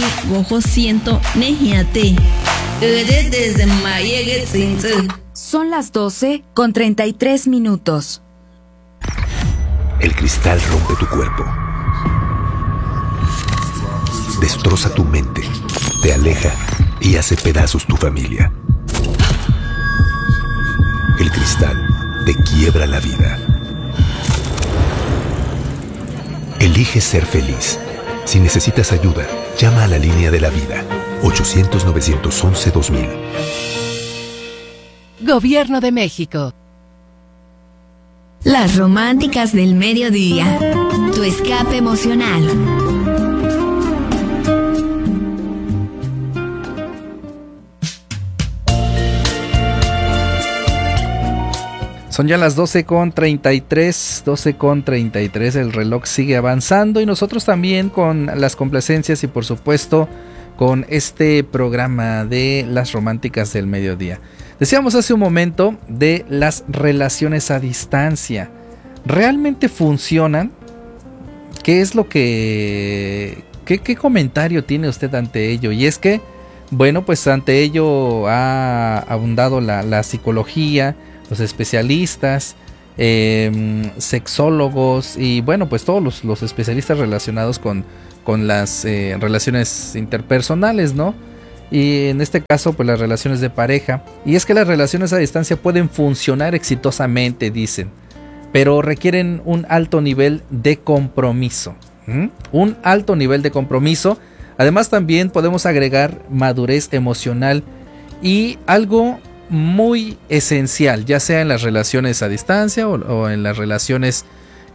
gojo siento nejiate. Desde mayegue tsinze. Son las 12:33. El cristal rompe tu cuerpo. Destroza tu mente, te aleja y hace pedazos tu familia. El cristal te quiebra la vida. Elige ser feliz. Si necesitas ayuda, llama a la línea de la vida. 800-911-2000. Gobierno de México. Las románticas del mediodía. Tu escape emocional. Son ya las 12:33, el reloj sigue avanzando y nosotros también con las complacencias y por supuesto con este programa de las románticas del mediodía. Decíamos hace un momento de las relaciones a distancia. ¿Realmente funcionan? ¿Qué es lo que... ¿Qué comentario tiene usted ante ello? Y es que, bueno, pues ante ello ha abundado la psicología, los especialistas, sexólogos y bueno, pues todos los especialistas relacionados con las relaciones interpersonales, ¿no? Y en este caso, pues las relaciones de pareja. Y es que las relaciones a distancia pueden funcionar exitosamente, dicen, pero requieren un alto nivel de compromiso. Un alto nivel de compromiso. Además, también podemos agregar madurez emocional y algo muy esencial, ya sea en las relaciones a distancia o en las relaciones,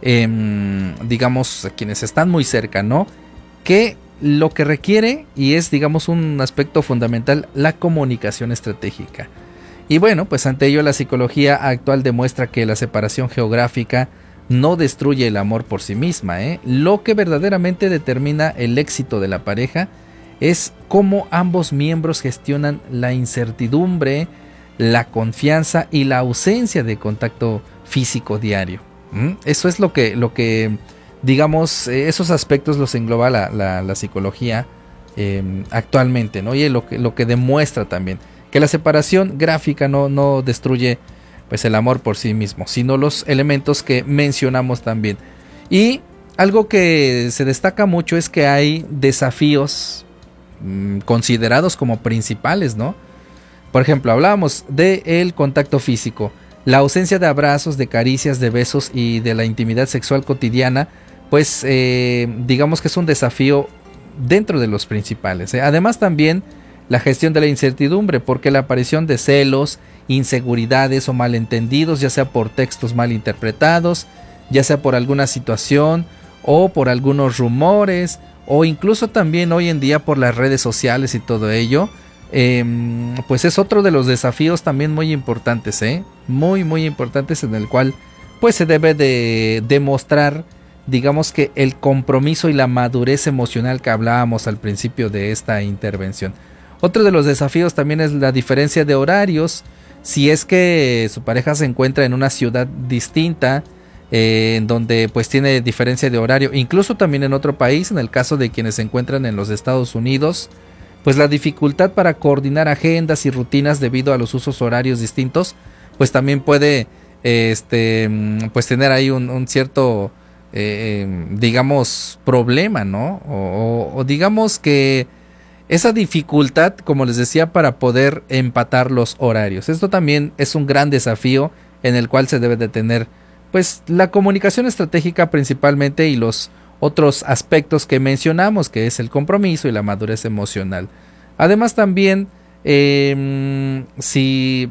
digamos, quienes están muy cerca, ¿no? Que lo que requiere, y es, digamos, un aspecto fundamental, la comunicación estratégica. Y bueno, pues ante ello la psicología actual demuestra que la separación geográfica no destruye el amor por sí misma, Lo que verdaderamente determina el éxito de la pareja es cómo ambos miembros gestionan la incertidumbre, la confianza y la ausencia de contacto físico diario. Eso es lo que digamos, esos aspectos los engloba la psicología actualmente, ¿no? Y lo que demuestra también que la separación gráfica no destruye pues el amor por sí mismo, sino los elementos que mencionamos también. Y algo que se destaca mucho es que hay desafíos considerados como principales, ¿no? Por ejemplo, hablábamos del contacto físico, la ausencia de abrazos, de caricias, de besos y de la intimidad sexual cotidiana, pues digamos que es un desafío dentro de los principales. Además también la gestión de la incertidumbre, porque la aparición de celos, inseguridades o malentendidos, ya sea por textos mal interpretados, ya sea por alguna situación o por algunos rumores, o incluso también hoy en día por las redes sociales y todo ello, pues es otro de los desafíos también muy importantes, muy importantes, en el cual pues se debe de demostrar, digamos, que el compromiso y la madurez emocional que hablábamos al principio de esta intervención. Otro de los desafíos también es la diferencia de horarios. Si es que su pareja se encuentra en una ciudad distinta, en donde pues tiene diferencia de horario, incluso también en otro país, en el caso de quienes se encuentran en los Estados Unidos, pues la dificultad para coordinar agendas y rutinas debido a los usos horarios distintos, pues también puede pues tener ahí un cierto digamos problema, ¿no? O digamos que esa dificultad, como les decía, para poder empatar los horarios. Esto también es un gran desafío en el cual se debe de tener pues la comunicación estratégica principalmente y los otros aspectos que mencionamos, que es el compromiso y la madurez emocional. Además también, si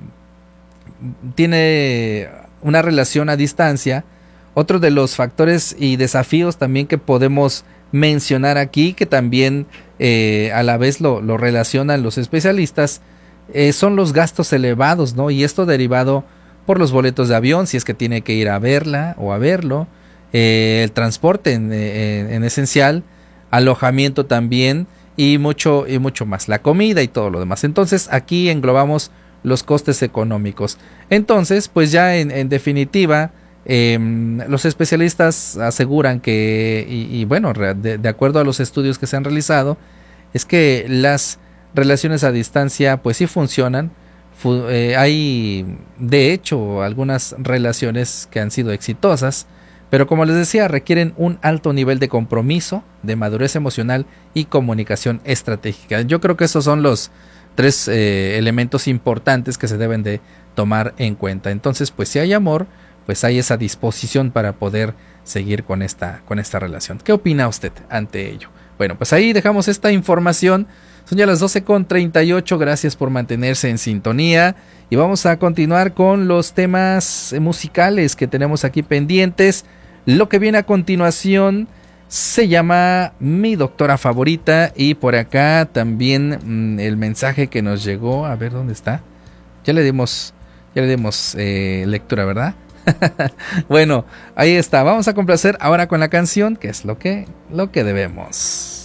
tiene una relación a distancia, otro de los factores y desafíos también que podemos mencionar aquí, que también a la vez lo relacionan los especialistas, son los gastos elevados, ¿no? Y esto derivado por los boletos de avión, si es que tiene que ir a verla o a verlo, el transporte en esencial, alojamiento también y mucho más, la comida y todo lo demás. Entonces aquí englobamos los costes económicos. Entonces, pues ya en definitiva, los especialistas aseguran que, y bueno, de acuerdo a los estudios que se han realizado, es que las relaciones a distancia pues sí funcionan. Hay de hecho algunas relaciones que han sido exitosas, pero como les decía, requieren un alto nivel de compromiso, de madurez emocional y comunicación estratégica. Yo creo que esos son los 3 elementos importantes que se deben de tomar en cuenta. Entonces, pues si hay amor, pues hay esa disposición para poder seguir con esta relación. ¿Qué opina usted ante ello? Bueno, pues ahí dejamos esta información. Son ya las 12:38. Gracias por mantenerse en sintonía. Y vamos a continuar con los temas musicales que tenemos aquí pendientes. Lo que viene a continuación se llama Mi Doctora Favorita. Y por acá también el mensaje que nos llegó. A ver, ¿dónde está? Ya le dimos lectura, ¿verdad? Bueno, ahí está. Vamos a complacer ahora con la canción, que es lo que debemos.